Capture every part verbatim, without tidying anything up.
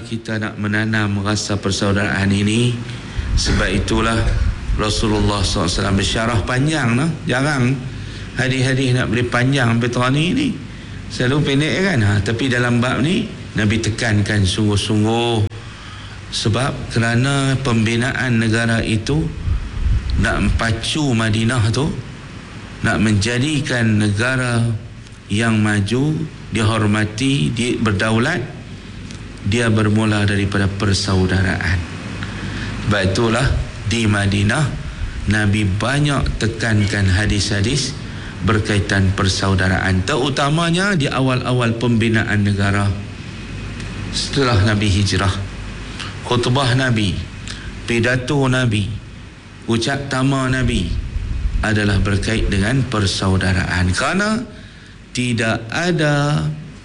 kita nak menanam rasa persaudaraan ini. Sebab itulah Rasulullah sallallahu alaihi wasallam bersyarah panjang lah. Jarang hadis-hadis nak boleh panjang sampai terani ni. Selalu pendek kan. Ha, tapi dalam bab ni Nabi tekankan sungguh-sungguh. Sebab kerana pembinaan negara itu nak pacu Madinah tu, nak menjadikan negara yang maju, dihormati, di, berdaulat, dia bermula daripada persaudaraan. Sebab itulah di Madinah Nabi banyak tekankan hadis-hadis berkaitan persaudaraan, terutamanya di awal-awal pembinaan negara. Setelah Nabi hijrah, khutbah Nabi, pidato Nabi, ucap tama Nabi adalah berkait dengan persaudaraan. Kerana tidak ada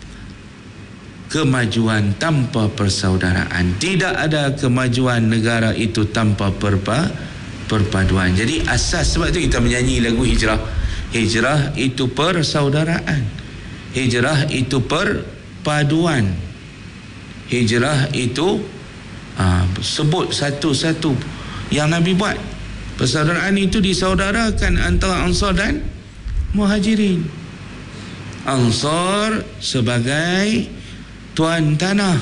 kemajuan tanpa persaudaraan. Tidak ada kemajuan negara itu tanpa perpa, perpaduan. Jadi asas, sebab itu kita menyanyi lagu hijrah. Hijrah itu persaudaraan. Hijrah itu perpaduan. Hijrah itu ha, sebut satu-satu yang Nabi buat. Persaudaraan itu disaudarakan antara Ansar dan Muhajirin. Ansar sebagai tuan tanah,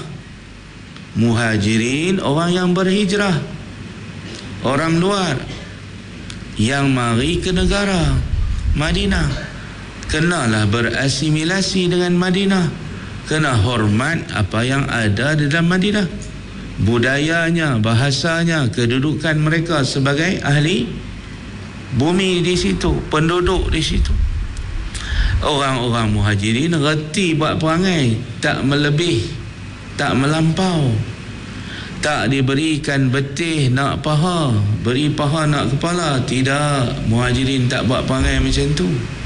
Muhajirin orang yang berhijrah, orang luar yang mari ke negara Madinah. Kenalah berasimilasi dengan Madinah, kena hormat apa yang ada di dalam Madinah, budayanya, bahasanya, kedudukan mereka sebagai ahli bumi di situ, penduduk di situ. Orang-orang Muhajirin reti buat perangai, tak melebih, tak melampau, tak diberikan betih nak paha, beri paha nak kepala. Tidak, Muhajirin tak buat perangai macam tu.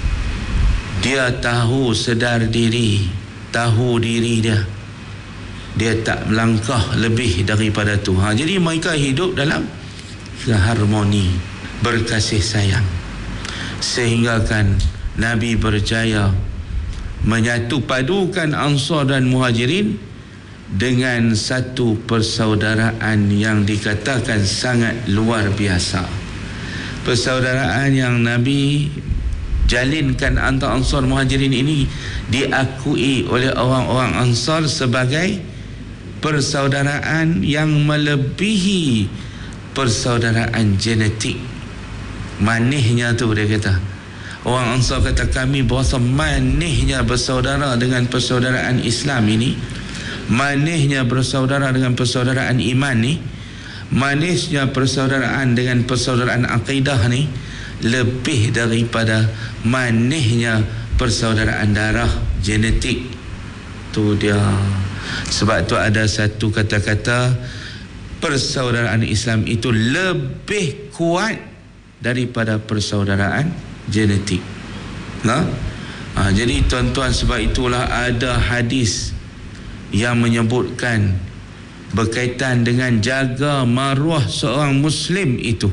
Dia tahu sedar diri, tahu diri dia. Dia tak melangkah lebih daripada tu. Ha, jadi mereka hidup dalam harmoni, berkasih sayang, sehingga kan Nabi berjaya menyatu padukan Ansar dan Muhajirin dengan satu persaudaraan yang dikatakan sangat luar biasa. Persaudaraan yang Nabi jalinkan antara Ansar Muhajirin ini diakui oleh orang-orang Ansar sebagai persaudaraan yang melebihi persaudaraan genetik. Manisnya tu dia kata. Orang Ansar kata, kami berasa manisnya bersaudara dengan persaudaraan Islam ini, manisnya bersaudara dengan persaudaraan iman ni, manisnya persaudaraan dengan persaudaraan akidah ni, lebih daripada manisnya persaudaraan darah genetik. Tu dia. Sebab tu ada satu kata-kata, persaudaraan Islam itu lebih kuat daripada persaudaraan genetik. Nah, ha, jadi tuan-tuan, sebab itulah ada hadis yang menyebutkan berkaitan dengan jaga maruah seorang Muslim itu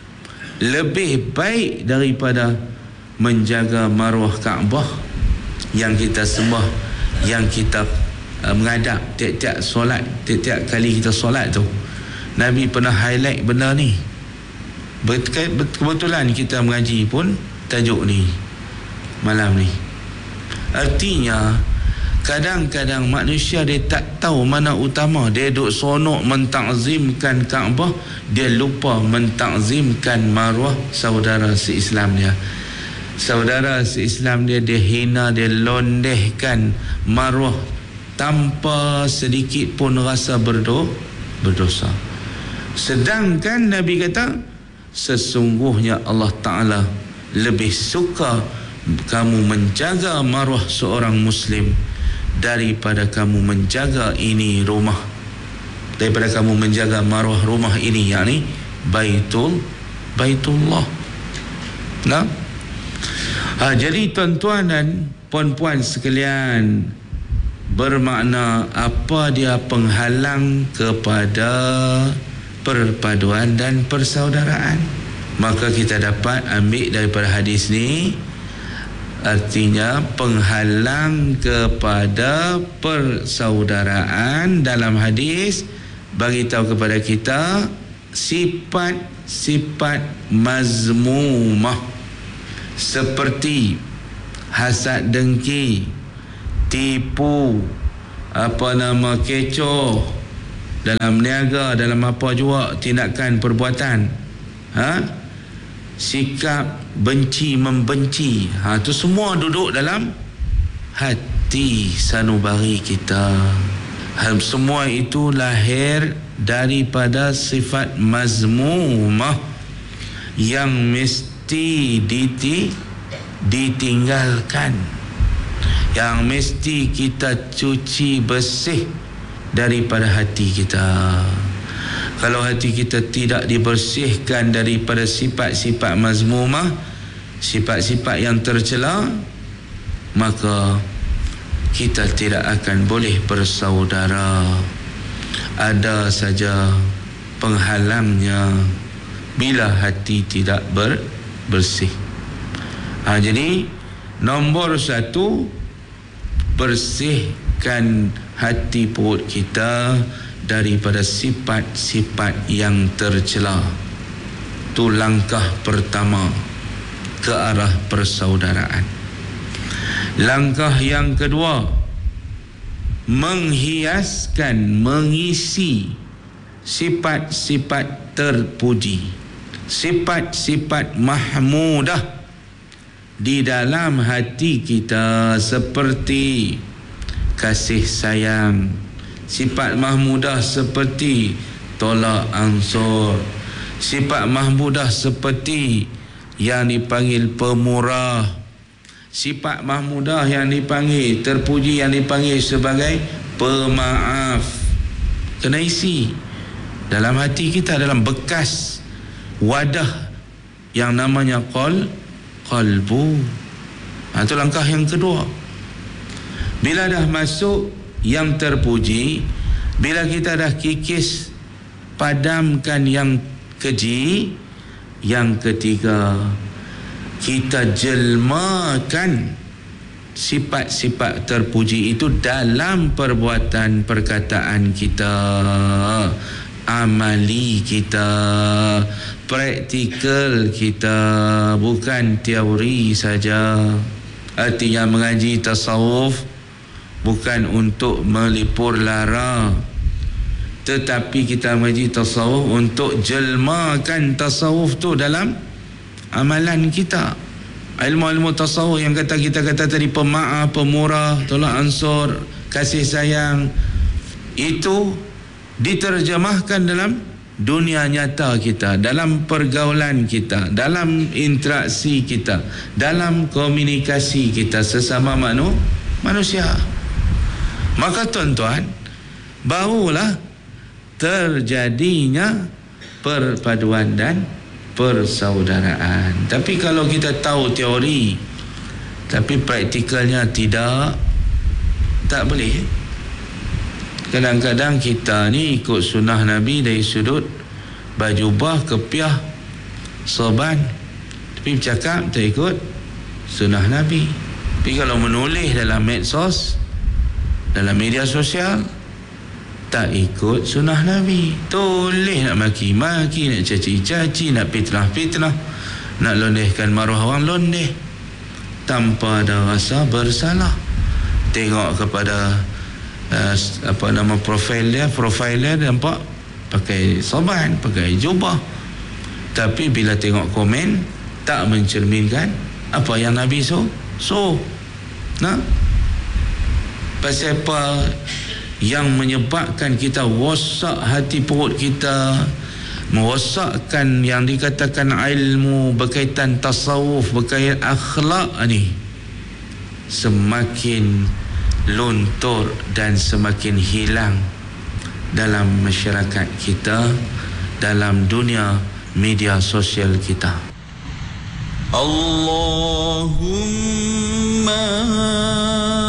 lebih baik daripada menjaga maruah Kaabah yang kita sembah, yang kita uh, menghadap tiap-tiap solat, tiap-tiap kali kita solat tu. Nabi pernah highlight benda ni. Kebetulan kita mengaji pun tajuk ni malam ni. Artinya kadang-kadang manusia dia tak tahu mana utama. Dia duk sonok mentakzimkan Kaabah, dia lupa mentakzimkan maruah saudara se-Islam dia. Saudara se-Islam dia, dia hina, dia londehkan maruah tanpa sedikit pun rasa berdo, berdosa. Sedangkan Nabi kata, sesungguhnya Allah Ta'ala lebih suka kamu menjaga maruah seorang Muslim daripada kamu menjaga ini rumah, daripada kamu menjaga maruah rumah ini, yakni Baitul Baitullah. Nah, ha, jadi tuan-tuan dan puan-puan sekalian, bermakna apa dia penghalang kepada perpaduan dan persaudaraan? Maka kita dapat ambil daripada hadis ni, artinya penghalang kepada persaudaraan. Dalam hadis bagi tahu kepada kita sifat-sifat mazmumah seperti hasad dengki, tipu, apa nama kecoh dalam niaga, dalam apa jua tindakan perbuatan, ha? Sikap benci membenci, ha, tu semua duduk dalam hati sanubari kita. Ha, semua itu lahir daripada sifat mazmumah yang mesti diti, ditinggalkan, yang mesti kita cuci bersih daripada hati kita. Kalau hati kita tidak dibersihkan daripada sifat-sifat mazmumah, sifat-sifat yang tercela, maka kita tidak akan boleh bersaudara. Ada saja penghalangnya bila hati tidak ber, bersih. Ha, jadi nombor satu, bersihkan hati perut kita daripada sifat-sifat yang tercela. Itu langkah pertama ke arah persaudaraan. Langkah yang kedua, menghiaskan, mengisi sifat-sifat terpuji, sifat-sifat mahmudah di dalam hati kita, seperti kasih sayang, sifat mahmudah seperti tolak ansur, sifat mahmudah seperti yang dipanggil pemurah, sifat mahmudah yang dipanggil terpuji, yang dipanggil sebagai pemaaf. Kena isi dalam hati kita, dalam bekas wadah yang namanya qal qalbu. Ha, itu langkah yang kedua. Bila dah masuk yang terpuji, bila kita dah kikis padamkan yang keji, yang ketiga kita jelmakan sifat-sifat terpuji itu dalam perbuatan perkataan kita, amali kita, praktikal kita, bukan teori saja. Artinya mengaji tasawuf bukan untuk melipur lara, tetapi kita mengaji tasawuf untuk jelmakan tasawuf tu dalam amalan kita. Ilmu-ilmu tasawuf yang kata kita kata tadi, pemaaf, pemurah, tolak ansur, kasih sayang, itu diterjemahkan dalam dunia nyata kita, dalam pergaulan kita, dalam interaksi kita, dalam komunikasi kita sesama manu, manusia. Maka tuan-tuan, barulah terjadinya perpaduan dan persaudaraan. Tapi kalau kita tahu teori tapi praktikalnya tidak, tak boleh. Kadang-kadang kita ni ikut sunnah Nabi dari sudut bajubah, kepiah, sorban, tapi bercakap tak ikut sunnah Nabi. Tapi kalau menulis dalam medsos, dalam media sosial, tak ikut sunnah Nabi. Tulis nak maki-maki, nak caci-caci, nak fitnah-fitnah, nak londehkan maruah orang, londeh tanpa ada rasa bersalah. Tengok kepada uh, apa nama profil dia, profil dia nampak pakai sorban, pakai jubah, tapi bila tengok komen tak mencerminkan apa yang Nabi so so nah, pasal apa yang menyebabkan kita rosak hati perut kita, merosakkan yang dikatakan ilmu berkaitan tasawuf, berkaitan akhlak ni, semakin luntur dan semakin hilang dalam masyarakat kita, dalam dunia media sosial kita. Allahumma